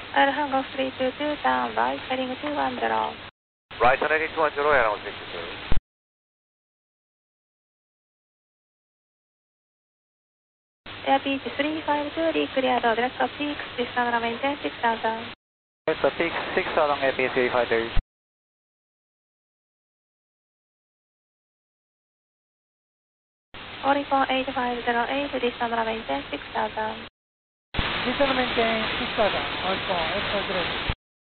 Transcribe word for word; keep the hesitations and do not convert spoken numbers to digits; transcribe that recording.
Air Hango three two two, down right, heading two one zero. Right, heading two one zero, Air Hango three two two. Air Beach three five two, decleared, direct of peaks, descend runway ten six thousand. It's a peak six thousand Air Beach three five two. forty-four eight five zero eight, descend runway ten six thousand. Descend maintain six thousand, one four eight five zero eight.